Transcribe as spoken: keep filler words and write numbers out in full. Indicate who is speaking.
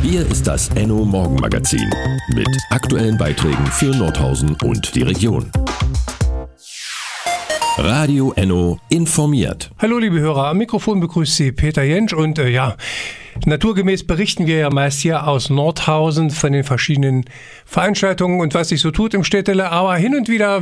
Speaker 1: Hier ist das Enno Morgenmagazin mit aktuellen Beiträgen für Nordhausen und die Region. Radio Enno informiert.
Speaker 2: Hallo liebe Hörer, am Mikrofon begrüßt Sie Peter Jentsch und äh, ja, naturgemäß berichten wir ja meist hier aus Nordhausen von den verschiedenen Veranstaltungen und was sich so tut im Städtele, aber hin und wieder